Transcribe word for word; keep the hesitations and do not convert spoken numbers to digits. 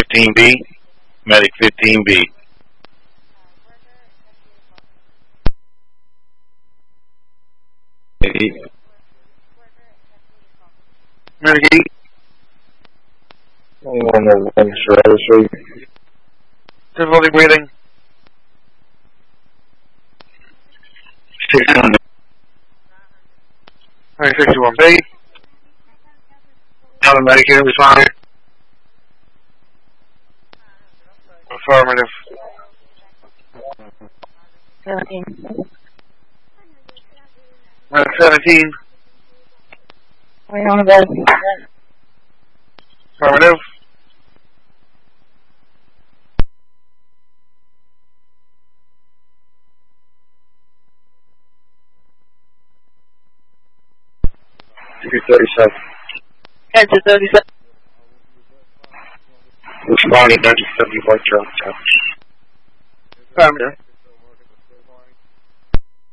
fifteen B. Medic fifteen B. Medic eight. one oh one, Stratus. Difficulty breathing. six hundred. Medic sixty-one B. Another medic unit responding. Affirmative. seventeen. Medic seventeen. We're on the bed. Affirmative. three thirty-seven. Head to thirty-seven. Responding ninety seventy-one, Charlie. Affirmative.